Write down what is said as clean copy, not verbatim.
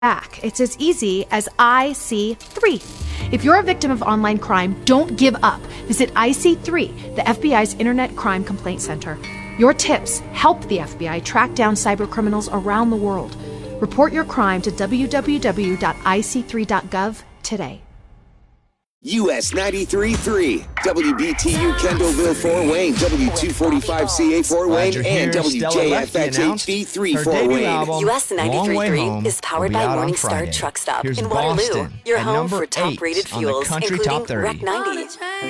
back. It's as easy as IC3. If you're a victim of online crime, don't give up. Visit IC3, the FBI's Internet Crime Complaint Center. Your tips help the FBI track down cybercriminals around the world. Report your crime to www.ic3.gov today. US 93.3, WBTU Kendallville Fort Wayne, W245CA Fort Wayne, and WJFH 3 Fort Wayne. US 93.3 is powered by Morningstar Truck Stop in Waterloo, your home for top-rated fuels, including Rec 90.